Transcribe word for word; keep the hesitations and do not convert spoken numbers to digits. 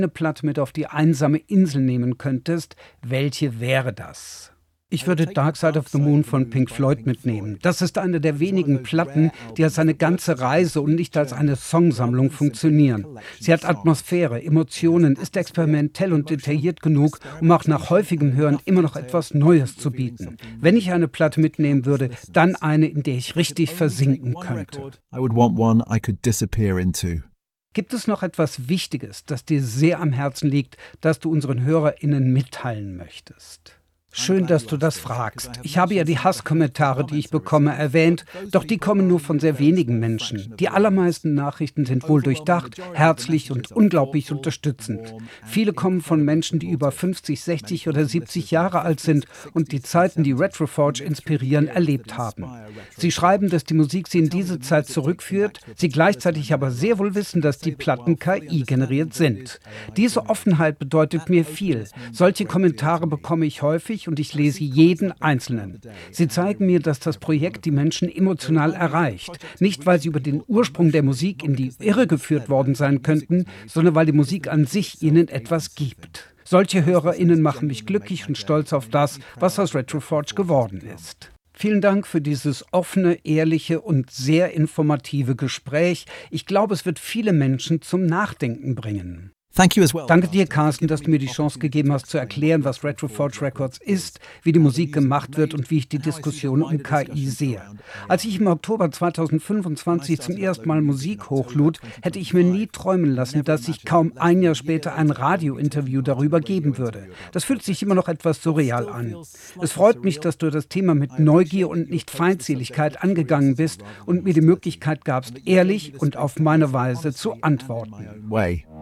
eine Platte mit auf die einsame Insel nehmen könntest, welche wäre das? Ich würde Dark Side of the Moon von Pink Floyd mitnehmen. Das ist eine der wenigen Platten, die als eine ganze Reise und nicht als eine Songsammlung funktionieren. Sie hat Atmosphäre, Emotionen, ist experimentell und detailliert genug, um auch nach häufigem Hören immer noch etwas Neues zu bieten. Wenn ich eine Platte mitnehmen würde, dann eine, in der ich richtig versinken könnte. Gibt es noch etwas Wichtiges, das dir sehr am Herzen liegt, das du unseren HörerInnen mitteilen möchtest? Schön, dass du das fragst. Ich habe ja die Hasskommentare, die ich bekomme, erwähnt, doch die kommen nur von sehr wenigen Menschen. Die allermeisten Nachrichten sind wohl durchdacht, herzlich und unglaublich unterstützend. Viele kommen von Menschen, die über fünfzig, sechzig oder siebzig Jahre alt sind und die Zeiten, die Retroforge inspirieren, erlebt haben. Sie schreiben, dass die Musik sie in diese Zeit zurückführt, sie gleichzeitig aber sehr wohl wissen, dass die Platten K I-generiert sind. Diese Offenheit bedeutet mir viel. Solche Kommentare bekomme ich häufig und ich lese jeden einzelnen. Sie zeigen mir, dass das Projekt die Menschen emotional erreicht. Nicht, weil sie über den Ursprung der Musik in die Irre geführt worden sein könnten, sondern weil die Musik an sich ihnen etwas gibt. Solche HörerInnen machen mich glücklich und stolz auf das, was aus Retroforge geworden ist. Vielen Dank für dieses offene, ehrliche und sehr informative Gespräch. Ich glaube, es wird viele Menschen zum Nachdenken bringen. Danke dir, Carsten, dass du mir die Chance gegeben hast, zu erklären, was Retroforge Records ist, wie die Musik gemacht wird und wie ich die Diskussion um K I sehe. Als ich im Oktober zweitausendfünfundzwanzig zum ersten Mal Musik hochlud, hätte ich mir nie träumen lassen, dass ich kaum ein Jahr später ein Radiointerview darüber geben würde. Das fühlt sich immer noch etwas surreal an. Es freut mich, dass du das Thema mit Neugier und nicht Feindseligkeit angegangen bist und mir die Möglichkeit gabst, ehrlich und auf meine Weise zu antworten.